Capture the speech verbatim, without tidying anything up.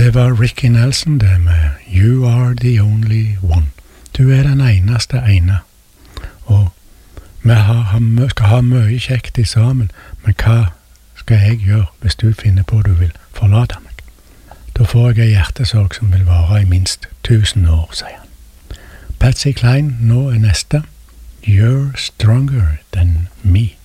Det var Ricky Nelson det med You are the only one. Du er den eneste ene. Og vi har, skal ha mye kjekt i sammen, men hva skal jeg gjøre hvis du finner på du vil forlate meg? Da får jeg en hjertesorg som vil vare i minst tusen år, sier han. Patsy Cline nå er neste. You're stronger than me.